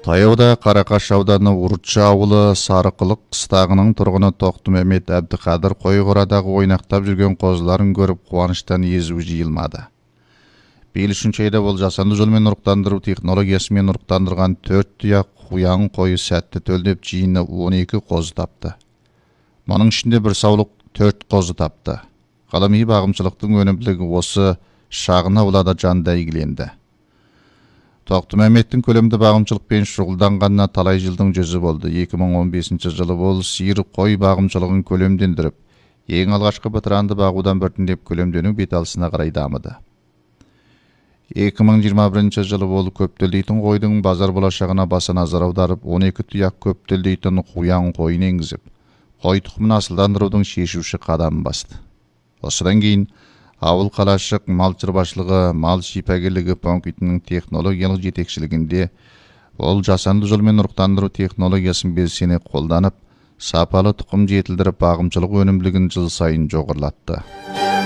Таяуда Қарақаш ауданы Урутча ауылы Сарықылық қыстағының тұрғыны Тоқтымемет Әбдіқадыр қойғорадағы ойнақтап жүрген қозыларын көріп қуаныштан езуі жиылмады. Биыл 3 айда ол жасанды жолмен ұрықтандыру технологиясымен ұрықтандырған 4 тұяқ қоян қойы сәтті төлдеп жиыны 12 қозы тапты. Мұның ішінде бір саулық 4 қозы тапты. Ғылыми бағымшылықтың өнімділігі осы шағын аулада жанда игіленді. Тоқтымеметтің көлемді бағымшылықпен шұғылданғанына талай жылдың жүзі болды. 2015 жылы ол сиыр қой бағымшылығын көлемдендіріп, ең алғашқы бытыранды бағудан біртіндеп көлемдену беталысына қарай дамыды. 2021 жылы ол көптөлдейтін қойдың базар болашағына баса назар аударып, 12 тұяқ көптөлдейтін қоян қойын енгізіп, қой тұқымын асылдандырудың шешуші қадамын басты. Осыдан кейін ауыл қалашық мал шаруашылығы, мал шипагерлігі пунктінің технологиялық жетекшілігінде ол жасанды жолмен ұрықтандыру технологиясын белсене қолданып, сапалы тұқым жетілдіріп, бағымшылық өнімділігін жыл сайын жоғарылатты.